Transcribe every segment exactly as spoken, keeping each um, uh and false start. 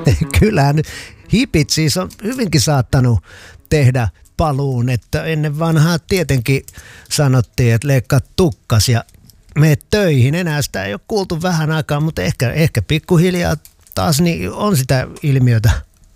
Kyllähän hipit siis on hyvinkin saattanut tehdä paluun, että ennen vanhaa tietenkin sanottiin, että leikkaa tukkas ja mene töihin. Enää sitä ei ole kuultu vähän aikaa, mutta ehkä, ehkä pikkuhiljaa taas niin on sitä ilmiötä.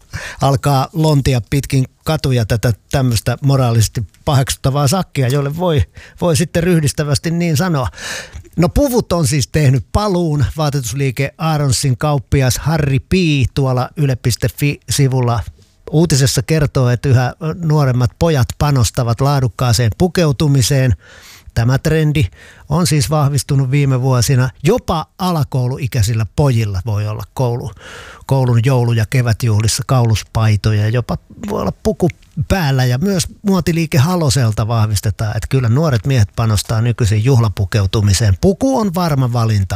Alkaa lontia pitkin katuja tätä tämmöistä moraalisesti paheksuttavaa sakkia, jolle voi, voi sitten ryhdistävästi niin sanoa. No puvut on siis tehnyt paluun. Vaatetusliike Aronsin kauppias Harry P. tuolla yle piste fi-sivulla uutisessa kertoo, että yhä nuoremmat pojat panostavat laadukkaaseen pukeutumiseen. Tämä trendi on siis vahvistunut viime vuosina. Jopa alakouluikäisillä pojilla voi olla koulu, koulun joulu- ja kevätjuhlissa kauluspaitoja. Jopa voi olla puku päällä ja myös muotiliike Haloselta vahvistetaan, että kyllä nuoret miehet panostaa nykyisin juhlapukeutumiseen. Puku on varma valinta.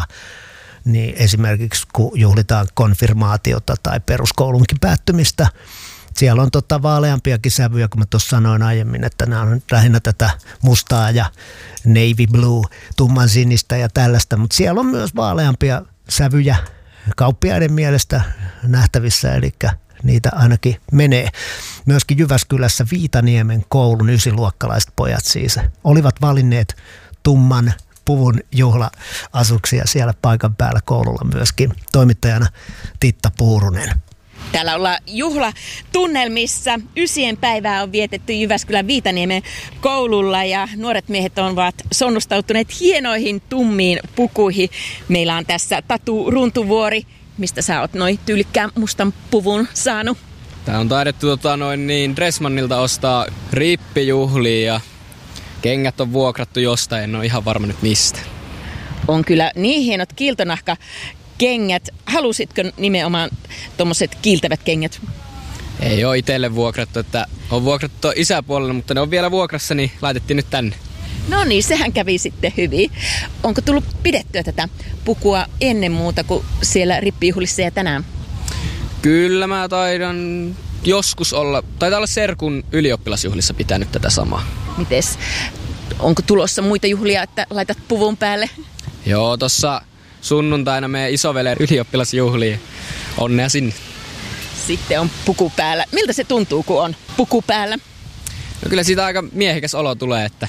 Niin esimerkiksi kun juhlitaan konfirmaatiota tai peruskoulunkin päättymistä. Siellä on tota vaaleampiakin sävyjä, kun mä tuossa sanoin aiemmin, että nämä on lähinnä tätä mustaa ja navy blue, tumman sinistä ja tällaista. Mutta siellä on myös vaaleampia sävyjä kauppiaiden mielestä nähtävissä, eli niitä ainakin menee. Myöskin Jyväskylässä Viitaniemen koulun ysiluokkalaiset pojat siis olivat valinneet tumman puvun juhla-asuksia siellä paikan päällä koululla myöskin. Toimittajana Titta Puurunen. Täällä ollaan juhlatunnelmissa. Ysien päivää on vietetty Jyväskylän Viitaniemen koululla ja nuoret miehet ovat sonnustautuneet hienoihin tummiin pukuihin. Meillä on tässä Tatu Runtuvuori. Mistä sä oot noin tyylikkään mustan puvun saanut? Tää on taidettu tota, noin niin Dressmannilta ostaa rippijuhliin ja kengät on vuokrattu jostain, en ole ihan varma nyt mistä. On kyllä niin hienot kiiltonahka kengät. Halusitko nimenomaan tommoset kiiltävät kengät? Ei ole itselle vuokrattu, että on vuokrattu isäpuolella, mutta ne on vielä vuokrassa, niin laitettiin nyt tänne. No niin, sehän kävi sitten hyvin. Onko tullut pidettyä tätä pukua ennen muuta kuin siellä rippijuhlissa ja tänään? Kyllä mä taidan joskus olla, taitaa olla serkun ylioppilasjuhlissa pitänyt tätä samaa. Mites? Onko tulossa muita juhlia, että laitat puvun päälle? Joo, tossa sunnuntaina meidän isovelen ylioppilasjuhliin. Onnea sinne. Sitten on puku päällä. Miltä se tuntuu, kun on puku päällä? No kyllä siitä aika miehekäs olo tulee, että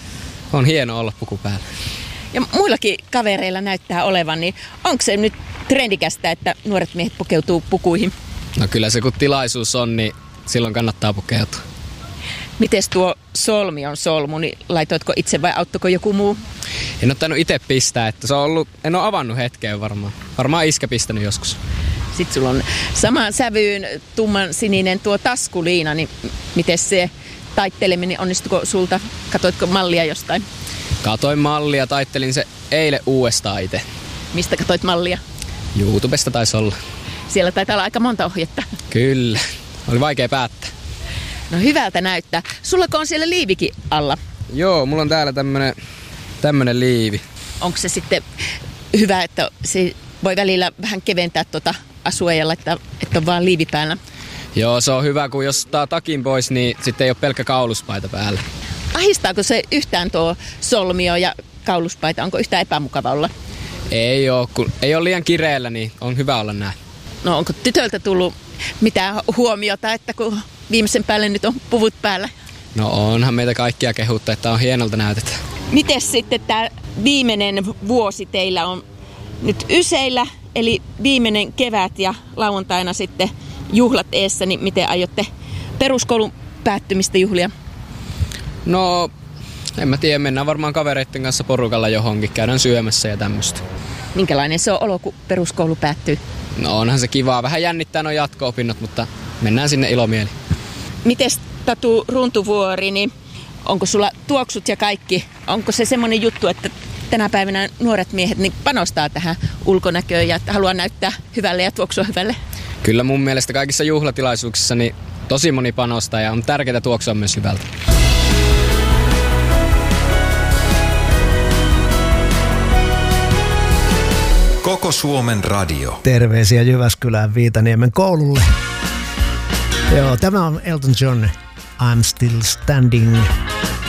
on hieno olla puku päällä. Ja muillakin kavereilla näyttää olevan, niin onko se nyt trendikästä, että nuoret miehet pukeutuu pukuihin? No kyllä se kun tilaisuus on, niin silloin kannattaa pukeutua. Mites tuo solmi on solmu, niin laitoitko itse vai auttoiko joku muu? En ole tainnut itse pistää, että se on ollut, en ole avannut hetkeen varmaan. Varmaan iskä pistänyt joskus. Sitten sulla on samaan sävyyn tumman sininen tuo taskuliina, niin miten se taitteleminen, onnistuko sulta? Katoitko mallia jostain? Katoin mallia, taittelin se eilen uudestaan itse. Mistä katoit mallia? YouTubesta taisi olla. Siellä taitaa olla aika monta ohjetta. Kyllä, oli vaikea päättää. No hyvältä näyttää. Sullako on siellä liivikin alla? Joo, mulla on täällä tämmönen, tämmönen liivi. Onko se sitten hyvä, että se voi välillä vähän keventää tuota asua ja laittaa, että on vaan liivi päällä? Joo, se on hyvä, kun jos ottaa takin pois, niin sitten ei ole pelkkä kauluspaita päällä. Ahistaako se yhtään tuo solmio ja kauluspaita? Onko yhtään epämukava olla? Ei ole, kun ei ole liian kireellä, niin on hyvä olla näin. No onko tytöltä tullut mitään huomiota, että kun viimeisen päälle nyt on puvut päällä? No onhan meitä kaikkia kehuttu, että on hienolta näytetään. Mites sitten tämä viimeinen vuosi teillä on nyt yseillä, eli viimeinen kevät ja lauantaina sitten juhlat eessä, niin miten aiotte peruskoulun päättymistä juhlia? No, en mä tiedä, mennään varmaan kavereiden kanssa porukalla johonkin, käydään syömässä ja tämmöistä. Minkälainen se on olo, kun peruskoulu päättyy? No onhan se kivaa, vähän jännittää nuo jatko-opinnot, mutta mennään sinne ilomieli. Mites Tatu Runtuvuori, niin onko sulla tuoksut ja kaikki? Onko se semmoinen juttu, että tänä päivänä nuoret miehet niin panostaa tähän ulkonäköön ja haluaa näyttää hyvälle ja tuoksua hyvälle? Kyllä mun mielestä kaikissa juhlatilaisuuksissa niin tosi moni panostaa ja on tärkeää tuoksua myös hyvältä. Koko Suomen radio. Terveisiä Jyväskylään Viitaniemen koululle. Joo, tämä on Elton John, I'm Still Standing.